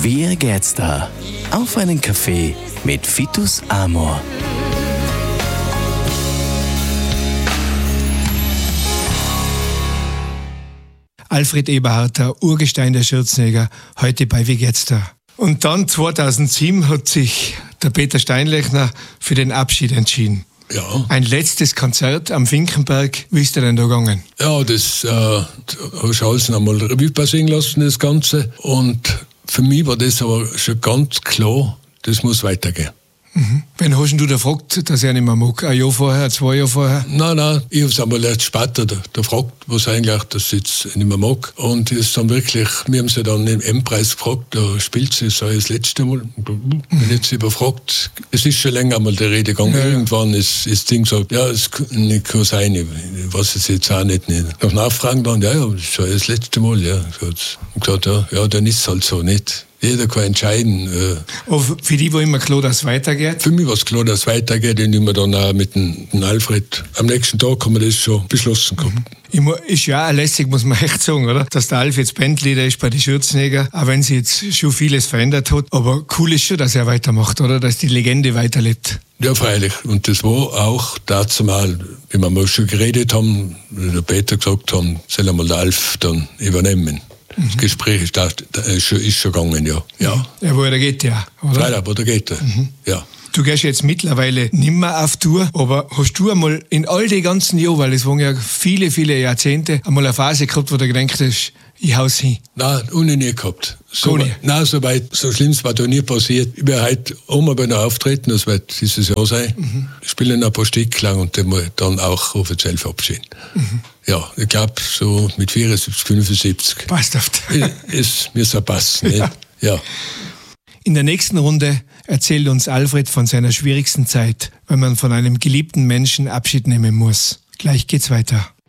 Wie geht's da? Auf einen Kaffee mit Vitus Amor. Alfred Eberharter, Urgestein der Schürzenjäger, heute bei Wie geht's da? Und dann 2007 hat sich der Peter Steinlechner für den Abschied entschieden. Ja. Ein letztes Konzert am Finkenberg. Wie ist er denn da gegangen? Ja, das hast du alles nochmal Revue passieren lassen, das Ganze. Und für mich war das aber schon ganz klar, das muss weitergehen. Mhm. Wen hast du da gefragt, dass er nicht mehr mag? Ein Jahr vorher, 2 Jahre vorher? Nein, ich habe es einmal erst später da gefragt, was eigentlich, dass sie jetzt nicht mehr mag. Und es ist dann wirklich, wir haben sie dann im M-Preis gefragt, da spielt sie, sei das letzte Mal. Bin jetzt überfragt. Es ist schon länger mal die Rede gegangen. Ja. Irgendwann ist das Ding gesagt, ja, es kann sein, ich weiß es jetzt auch nicht. Nach Nachfragen dann, ja, das ist schon das letzte Mal, ja. Und gesagt, ja, dann ist es halt so nicht. Jeder kann entscheiden. Aber für dich war immer klar, dass es weitergeht? Für mich war es klar, dass es weitergeht, indem wir dann auch mit dem Alfred am nächsten Tag haben wir das schon beschlossen gehabt. Ist ja auch lässig, muss man echt sagen, oder? Dass der Alf jetzt Bandleader ist bei den Schürzenjäger, auch wenn sie jetzt schon vieles verändert hat. Aber cool ist schon, dass er weitermacht, oder? Dass die Legende weiterlebt. Ja, freilich. Und das war auch dazu mal, wie wir mal schon geredet haben, der Peter gesagt haben, soll einmal der Alf dann übernehmen. Das Gespräch ist schon gegangen, ja. Ja, aber da geht ja, oder? Leider, aber da geht er, ja. Du gehst jetzt mittlerweile nimmer auf Tour, aber hast du einmal in all den ganzen Jahren, weil es waren ja viele, viele Jahrzehnte, einmal eine Phase gehabt, wo du gedacht hast, ich hau's hin? Nein, ohne nie gehabt. So Schlimmes war da nie passiert. Ich werde heute einmal bei einer auftreten, das wird dieses Jahr sein. Spielen ein paar Stück lang und dann auch offiziell verabschieden. Ja, ich glaube, so mit 74, 75. Passt oft. Es muss ja passen. Ja. Ja. In der nächsten Runde erzählt uns Alfred von seiner schwierigsten Zeit, wenn man von einem geliebten Menschen Abschied nehmen muss. Gleich geht's weiter.